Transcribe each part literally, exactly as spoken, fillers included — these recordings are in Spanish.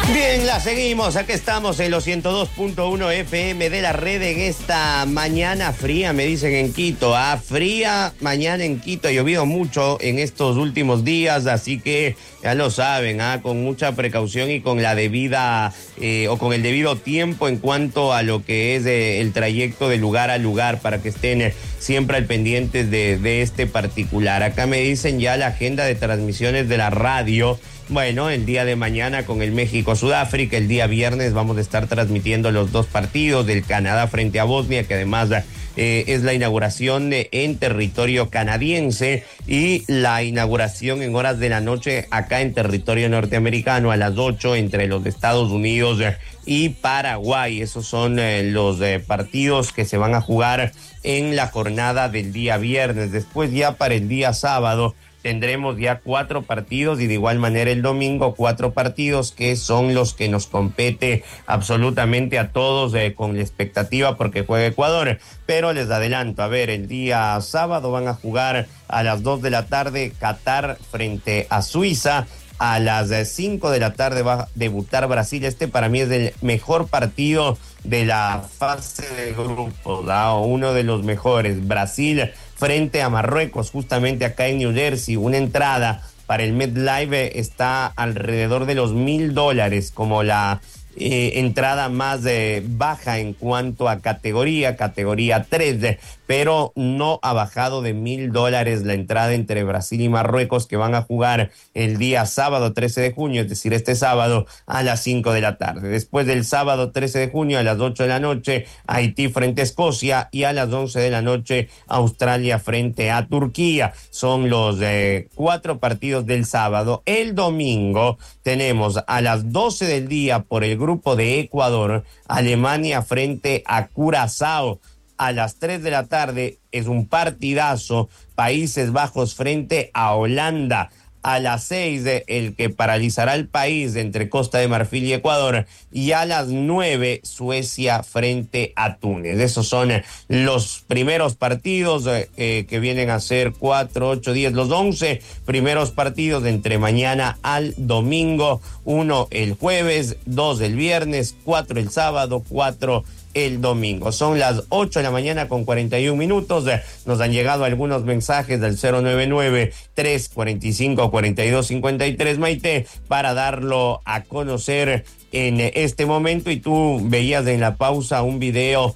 Bien, la seguimos. Aquí estamos en los ciento dos punto uno F M de la red en esta mañana fría, me dicen en Quito. Ah, fría mañana en Quito. Ha llovido mucho en estos últimos días, así que ya lo saben, ah, con mucha precaución y con la debida eh, o con el debido tiempo en cuanto a lo que es eh, el trayecto de lugar a lugar para que estén eh, siempre al pendiente de, de este particular. Acá me dicen ya la agenda de transmisiones de la radio. Bueno, el día de mañana con el México-Sudáfrica, el día viernes vamos a estar transmitiendo los dos partidos del Canadá frente a Bosnia, que además eh, es la inauguración de, en territorio canadiense, y la inauguración en horas de la noche acá en territorio norteamericano a las ocho entre los Estados Unidos y Paraguay. Esos son eh, los eh, partidos que se van a jugar en la jornada del día viernes. Después ya para el día sábado tendremos ya cuatro partidos y de igual manera el domingo cuatro partidos que son los que nos compete absolutamente a todos eh, con la expectativa porque juega Ecuador. Pero les adelanto, a ver, el día sábado van a jugar a las dos de la tarde Qatar frente a Suiza. A las cinco de la tarde va a debutar Brasil. Este para mí es el mejor partido de la fase de grupos, ¿no? Uno de los mejores. Brasil frente a Marruecos, justamente acá en New Jersey. Una entrada para el MetLife está alrededor de los mil dólares como la eh, entrada más eh, baja en cuanto a categoría, categoría tres, pero no ha bajado de mil dólares la entrada entre Brasil y Marruecos, que van a jugar el día sábado trece de junio, es decir, este sábado a las cinco de la tarde. Después del sábado trece de junio a las ocho de la noche, Haití frente a Escocia, y a las once de la noche, Australia frente a Turquía. Son los eh, cuatro partidos del sábado. El domingo tenemos a las doce del día por el grupo de Ecuador, Alemania frente a Curazao. A las tres de la tarde es un partidazo, Países Bajos frente a Holanda. A las seis, el que paralizará el país entre Costa de Marfil y Ecuador. Y a las nueve, Suecia frente a Túnez. Esos son los primeros partidos eh, que vienen a ser cuatro, ocho, diez, los once primeros partidos de entre mañana al domingo. Uno el jueves, dos el viernes, cuatro el sábado, cuatro el domingo. Son las ocho de la mañana con cuarenta y un minutos. Nos han llegado algunos mensajes del cero nueve nueve, tres cuatro cinco, cuatro dos cinco tres, Maite, para darlo a conocer en este momento. Y tú veías en la pausa un video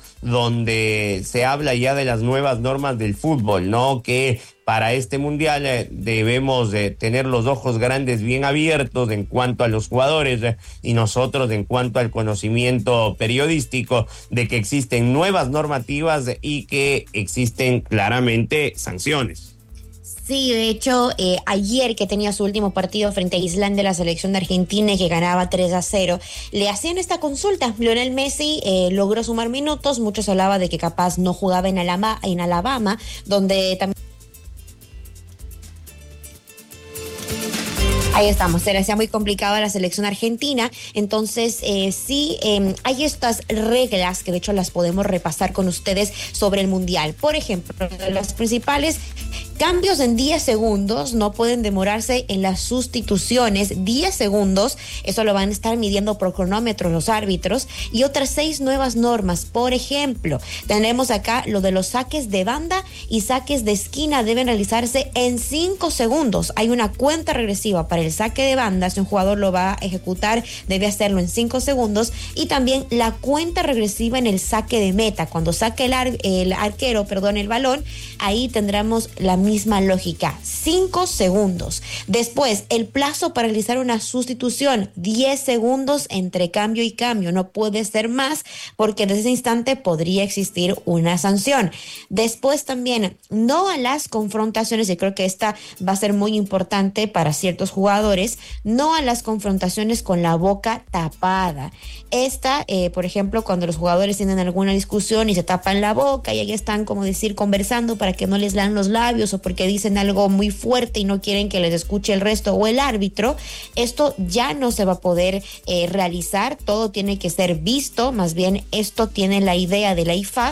donde se habla ya de las nuevas normas del fútbol, ¿no? Que para este mundial eh, debemos de tener los ojos grandes bien abiertos en cuanto a los jugadores eh, y nosotros en cuanto al conocimiento periodístico de que existen nuevas normativas eh, y que existen claramente sanciones. Sí, de hecho, eh, ayer que tenía su último partido frente a Islandia, la selección de Argentina, y que ganaba tres a cero, le hacían esta consulta. Lionel Messi eh, logró sumar minutos. Muchos hablaban de que capaz no jugaba en Alabama, en Alabama, donde también... Ahí estamos, se le hacía muy complicado a la selección argentina. Entonces, eh, sí, eh, hay estas reglas que de hecho las podemos repasar con ustedes sobre el Mundial. Por ejemplo, las principales: cambios en diez segundos, no pueden demorarse en las sustituciones diez segundos, eso lo van a estar midiendo por cronómetro los árbitros. Y otras seis nuevas normas. Por ejemplo, tenemos acá lo de los saques de banda y saques de esquina, deben realizarse en cinco segundos. Hay una cuenta regresiva para el saque de banda. Si un jugador lo va a ejecutar, debe hacerlo en cinco segundos. Y también la cuenta regresiva en el saque de meta. Cuando saque el, ar- el arquero, perdón, el balón, ahí tendremos la misma lógica, cinco segundos. Después, el plazo para realizar una sustitución, diez segundos entre cambio y cambio, no puede ser más, porque desde ese instante podría existir una sanción. Después también, no a las confrontaciones, y creo que esta va a ser muy importante para ciertos jugadores, no a las confrontaciones con la boca tapada. Esta, eh, por ejemplo, cuando los jugadores tienen alguna discusión y se tapan la boca y ahí están, como decir, conversando para que no les lean los labios, o porque dicen algo muy fuerte y no quieren que les escuche el resto o el árbitro, esto ya no se va a poder eh, realizar. Todo tiene que ser visto. Más bien, esto tiene la idea de la I F A B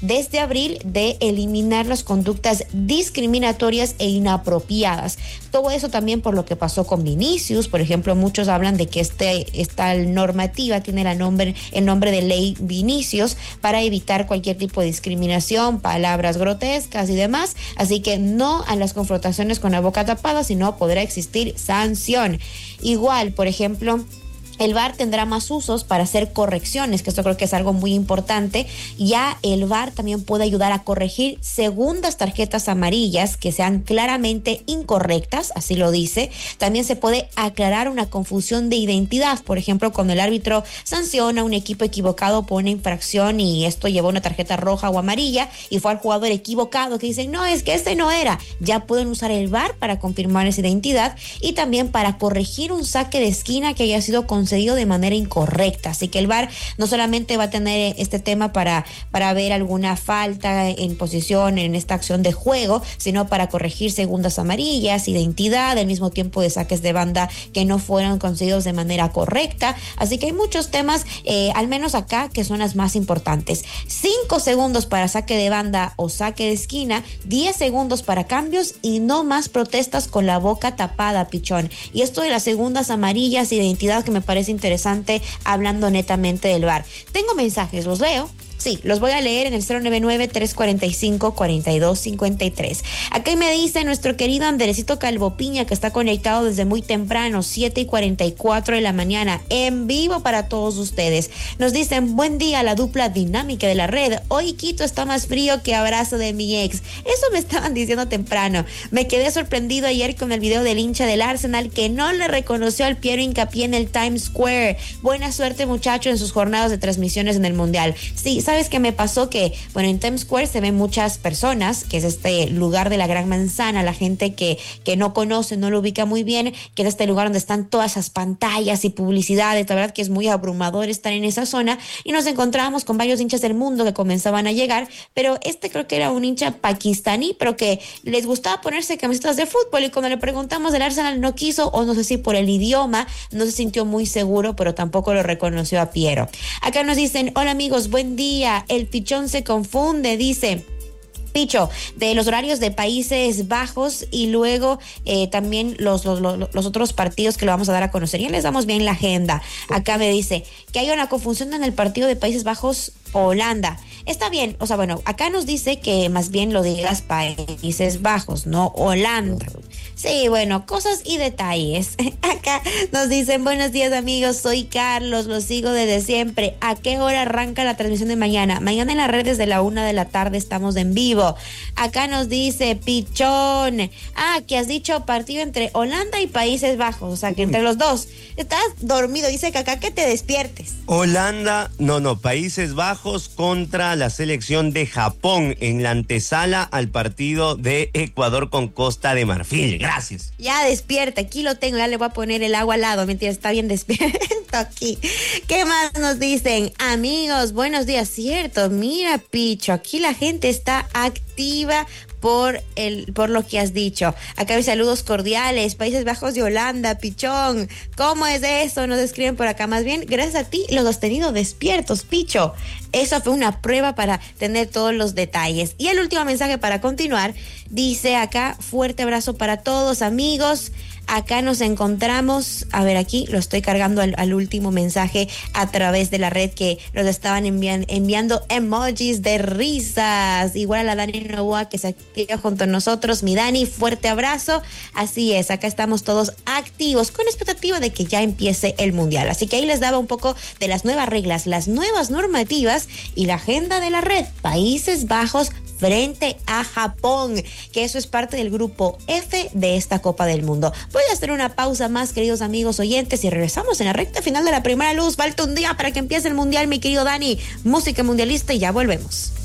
desde abril de eliminar las conductas discriminatorias e inapropiadas. Todo eso también por lo que pasó con Vinicius. Por ejemplo, muchos hablan de que este, esta normativa tiene la nombre, el nombre de ley Vinicius para evitar cualquier tipo de discriminación, palabras grotescas y demás. Así que no a las confrontaciones con la boca tapada, sino podrá existir sanción. Igual, por ejemplo, el V A R tendrá más usos para hacer correcciones, que esto creo que es algo muy importante. Ya el V A R también puede ayudar a corregir segundas tarjetas amarillas que sean claramente incorrectas, así lo dice. También se puede aclarar una confusión de identidad, por ejemplo, cuando el árbitro sanciona a un equipo equivocado por una infracción y esto llevó una tarjeta roja o amarilla y fue al jugador equivocado que dicen, no, es que este no era. Ya pueden usar el V A R para confirmar esa identidad y también para corregir un saque de esquina que haya sido con concedido de manera incorrecta. Así que el V A R no solamente va a tener este tema para, para ver alguna falta en posición en esta acción de juego, sino para corregir segundas amarillas, identidad, al mismo tiempo de saques de banda que no fueron concedidos de manera correcta. Así que hay muchos temas, eh, al menos acá, que son las más importantes. Cinco segundos para saque de banda o saque de esquina, diez segundos para cambios y no más protestas con la boca tapada, pichón. Y esto de las segundas amarillas, identidad, que me parece interesante, hablando netamente del V A R. Tengo mensajes, los leo. Sí, los voy a leer en el cero nueve nueve, tres cuatro cinco, cuatro dos cinco tres. Acá me dice nuestro querido Andresito Calvo Piña, que está conectado desde muy temprano, siete y cuarenta y cuatro de la mañana, en vivo para todos ustedes. Nos dicen, buen día, la dupla dinámica de la red. Hoy Quito está más frío que abrazo de mi ex. Eso me estaban diciendo temprano. Me quedé sorprendido ayer con el video del hincha del Arsenal que no le reconoció al Piero Hincapié en el Times Square. Buena suerte, muchacho, en sus jornadas de transmisiones en el Mundial. Sí, ¿sabes qué me pasó? Que, bueno, en Times Square se ven muchas personas, que es este lugar de la Gran Manzana, la gente que, que no conoce, no lo ubica muy bien, que es este lugar donde están todas esas pantallas y publicidades. La verdad que es muy abrumador estar en esa zona, y nos encontrábamos con varios hinchas del mundo que comenzaban a llegar, pero este creo que era un hincha pakistaní, pero que les gustaba ponerse camisetas de fútbol, y cuando le preguntamos del Arsenal no quiso, o no sé si por el idioma, no se sintió muy seguro, pero tampoco lo reconoció a Piero. Acá nos dicen, hola amigos, buen día. El pichón se confunde, dice Picho, de los horarios de Países Bajos y luego eh, también los, los, los, los otros partidos que lo vamos a dar a conocer. Ya les damos bien la agenda. Acá me dice que hay una confusión en el partido de Países Bajos Holanda. Está bien, o sea, bueno, acá nos dice que más bien lo digas Países Bajos, no Holanda. Sí, bueno, cosas y detalles. Acá nos dicen, buenos días amigos, soy Carlos, los sigo desde siempre. ¿A qué hora arranca la transmisión de mañana? Mañana en las redes de la una de la tarde estamos en vivo. Acá nos dice Pichón, ah, que has dicho partido entre Holanda y Países Bajos, o sea, que entre los dos. Estás dormido, dice que acá que te despiertes. Holanda, no, no, Países Bajos contra la selección de Japón en la antesala al partido de Ecuador con Costa de Marfil. Gracias. Ya despierta, aquí lo tengo, ya le voy a poner el agua al lado, mentira, está bien despierto aquí. ¿Qué más nos dicen? Amigos, buenos días, cierto, mira Picho, aquí la gente está activa por el por lo que has dicho. Acá hay saludos cordiales, Países Bajos de Holanda, Pichón. ¿Cómo es eso? Nos escriben por acá. Más bien, gracias a ti los has tenido despiertos, Picho. Eso fue una prueba para tener todos los detalles. Y el último mensaje para continuar, dice acá, fuerte abrazo para todos, amigos. Acá nos encontramos, a ver, aquí lo estoy cargando al, al último mensaje a través de la red, que nos estaban envian, enviando emojis de risas. Igual a la Dani Novoa que se activa junto a nosotros. Mi Dani, fuerte abrazo. Así es, acá estamos todos activos con expectativa de que ya empiece el Mundial. Así que ahí les daba un poco de las nuevas reglas, las nuevas normativas y la agenda de la red. Países Bajos frente a Japón, que eso es parte del grupo F de esta Copa del Mundo. Voy a hacer una pausa más, queridos amigos oyentes, y regresamos en la recta final de la primera luz. Falta un día para que empiece el Mundial, mi querido Dani. Música mundialista y ya volvemos.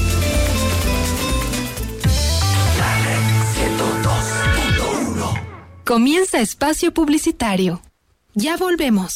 ciento dos punto uno. Comienza espacio publicitario. Ya volvemos.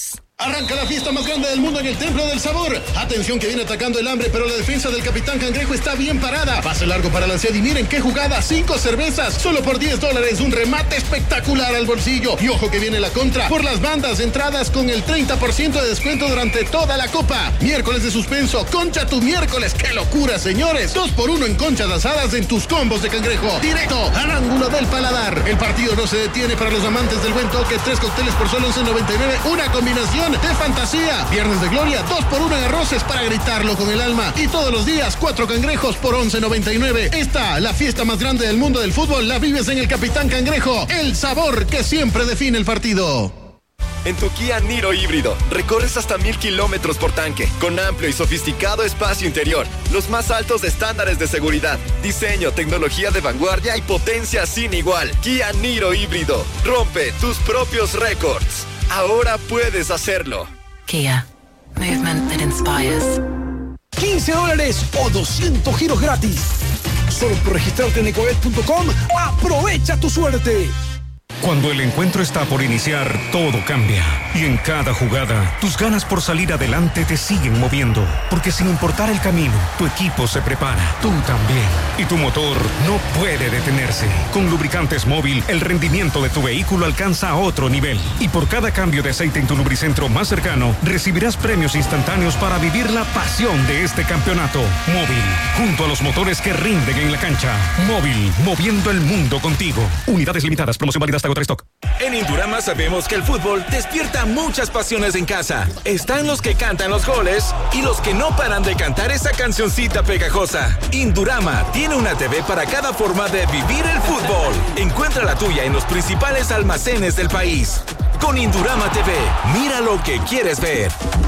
Arranca la fiesta más grande del mundo en el Templo del Sabor. Atención que viene atacando el hambre, pero la defensa del Capitán Cangrejo está bien parada. Pase largo para la ansiedad y miren qué jugada. Cinco cervezas, solo por diez dólares. Un remate espectacular al bolsillo. Y ojo que viene la contra. Por las bandas, entradas con el treinta por ciento de descuento durante toda la copa. Miércoles de suspenso. Concha tu miércoles. ¡Qué locura, señores! Dos por uno en conchas asadas en tus combos de cangrejo. Directo al ángulo del paladar. El partido no se detiene para los amantes del buen toque. Tres cócteles por solo once noventa y nueve. Una combinación de fantasía. Viernes de gloria, dos por uno en arroces para gritarlo con el alma. Y todos los días, cuatro cangrejos por once noventa y nueve. Esta, la fiesta más grande del mundo del fútbol, la vives en el Capitán Cangrejo. El sabor que siempre define el partido. En tu Kia Niro híbrido, recorres hasta mil kilómetros por tanque, con amplio y sofisticado espacio interior, los más altos estándares de seguridad, diseño, tecnología de vanguardia y potencia sin igual. Kia Niro híbrido, rompe tus propios récords. Ahora puedes hacerlo. Kia, movement that inspires. quince dólares o doscientos giros gratis. Solo por registrarte en ecoet punto com, aprovecha tu suerte. Cuando el encuentro está por iniciar, todo cambia. Y en cada jugada, tus ganas por salir adelante te siguen moviendo. Porque sin importar el camino, tu equipo se prepara. Tú también. Y tu motor no puede detenerse. Con Lubricantes Móvil, el rendimiento de tu vehículo alcanza a otro nivel. Y por cada cambio de aceite en tu lubricentro más cercano, recibirás premios instantáneos para vivir la pasión de este campeonato. Móvil, junto a los motores que rinden en la cancha. Móvil, moviendo el mundo contigo. Unidades limitadas, promoción válida hasta agotar stock. En Indurama sabemos que el fútbol despierta muchas pasiones en casa. Están los que cantan los goles y los que no paran de cantar esa cancioncita pegajosa. Indurama tiene una T V para cada forma de vivir el fútbol. Encuentra la tuya en los principales almacenes del país. Con Indurama T V, mira lo que quieres ver.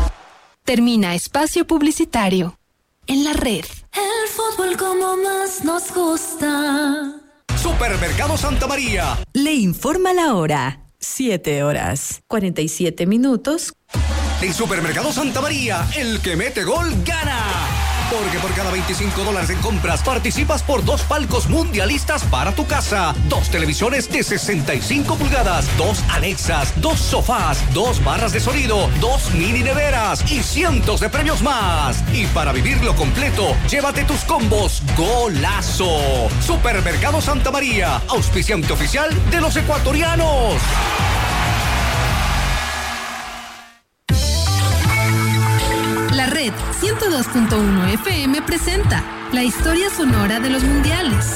Termina espacio publicitario. En la red. El fútbol como más nos gusta. Supermercado Santa María. Le informa la hora. siete horas, cuarenta y siete minutos. En Supermercado Santa María, el que mete gol gana. Porque por cada veinticinco dólares en compras participas por dos palcos mundialistas para tu casa, dos televisores de sesenta y cinco pulgadas, dos Alexas, dos sofás, dos barras de sonido, dos mini neveras y cientos de premios más. Y para vivirlo completo, llévate tus combos Golazo. Supermercado Santa María, auspiciante oficial de los ecuatorianos. La red ciento dos punto uno F M presenta la historia sonora de los mundiales.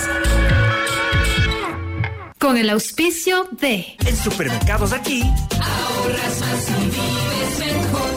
Con el auspicio de... En supermercados aquí... ahorras más y vives mejor.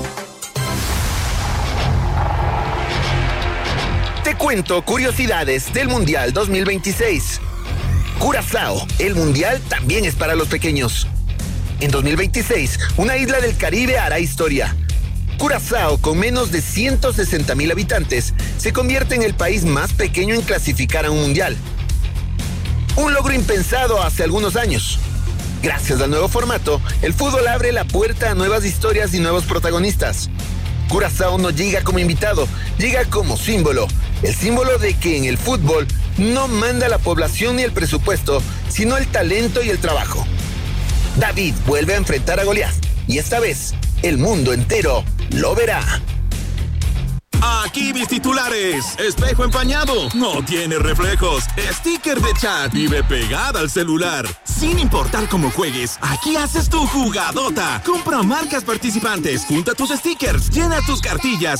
Te cuento curiosidades del Mundial dos mil veintiséis. Curazao, el Mundial también es para los pequeños. En dos mil veintiséis, una isla del Caribe hará historia. Curazao, con menos de ciento sesenta mil habitantes, se convierte en el país más pequeño en clasificar a un mundial. Un logro impensado hace algunos años. Gracias al nuevo formato, el fútbol abre la puerta a nuevas historias y nuevos protagonistas. Curazao no llega como invitado, llega como símbolo. El símbolo de que en el fútbol no manda la población ni el presupuesto, sino el talento y el trabajo. David vuelve a enfrentar a Goliat, y esta vez, el mundo entero lo verá. Aquí mis titulares. Espejo empañado, no tiene reflejos. Sticker de chat, vive pegada al celular. Sin importar cómo juegues, aquí haces tu jugadota. Compra marcas participantes, junta tus stickers, llena tus cartillas